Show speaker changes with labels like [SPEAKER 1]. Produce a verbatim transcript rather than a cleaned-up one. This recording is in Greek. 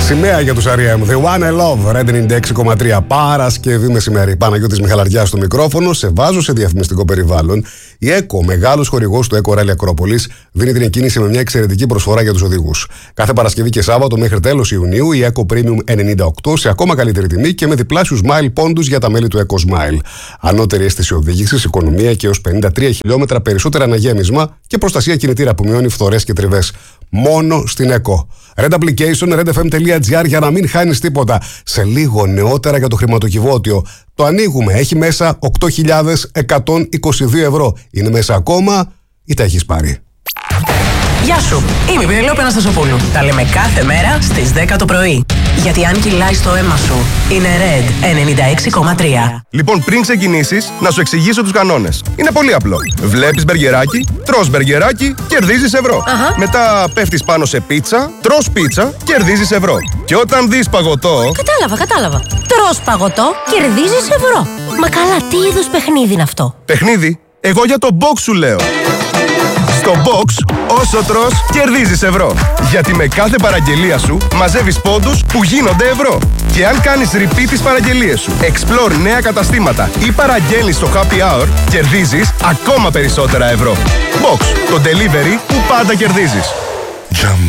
[SPEAKER 1] Σημαία για τους αρ ι εμ. The One I Love. Red ενενήντα έξι κόμμα τρία. Παρασκευή μεσημέρι. Παναγιώτης Μιχαλαριάς στο μικρόφωνο. Σε βάζω σε διαφημιστικό περιβάλλον. Η ΕΚΟ, μεγάλος χορηγός του ΕΚΟ Rally Ακρόπολης, δίνει την εκκίνηση με μια εξαιρετική προσφορά για τους οδηγούς. Κάθε Παρασκευή και Σάββατο μέχρι τέλος Ιουνίου η ΕΚΟ Premium ενενήντα οκτώ σε ακόμα καλύτερη τιμή και με διπλάσιους mile πόντους για τα μέλη του ΕΚΟ Smile. Ανώτερη αίσθηση οδήγησης, οικονομία και έως πενήντα τρία χιλιόμετρα περισσότερα αναγέμισμα και προστασία κινητήρα που μειώνει φθορές και τριβές. Μόνο στην ΕΚΟ. Red Application, red f m dot g r για να μην χάνεις τίποτα. Σε λίγο νεότερα για το χρηματοκιβώτιο. Το ανοίγουμε. Έχει μέσα οκτώ χιλιάδες εκατόν είκοσι δύο ευρώ. Είναι μέσα ακόμα ή τα έχεις πάρει?
[SPEAKER 2] Γεια σου, είμαι η Πενελόπη Αναστασοπούλου. Τα λέμε κάθε μέρα στις δέκα το πρωί. Γιατί αν κυλάει στο αίμα σου, είναι Red ενενήντα έξι κόμμα τρία.
[SPEAKER 3] Λοιπόν, πριν ξεκινήσεις, να σου εξηγήσω τους κανόνες. Είναι πολύ απλό. Βλέπεις μπεργκεράκι, τρως μπεργκεράκι, κερδίζεις ευρώ.
[SPEAKER 2] Αχα.
[SPEAKER 3] Μετά πέφτεις πάνω σε πίτσα, τρως πίτσα, κερδίζεις ευρώ. Και όταν δεις παγωτό...
[SPEAKER 4] Κατάλαβα, κατάλαβα. Τρως παγωτό, κερδίζεις ευρώ. Μα καλά, τι είδους παιχνίδι είναι αυτό?
[SPEAKER 3] Παιχνίδι, εγώ για το box σου λέω. Στο box, όσο τρως, κερδίζεις ευρώ. Γιατί με κάθε παραγγελία σου μαζεύεις πόντους που γίνονται ευρώ. Και αν κάνεις repeat τις παραγγελίες σου, explore νέα καταστήματα ή παραγγέλνεις στο happy hour, κερδίζεις ακόμα περισσότερα ευρώ. Box, το delivery που πάντα κερδίζεις.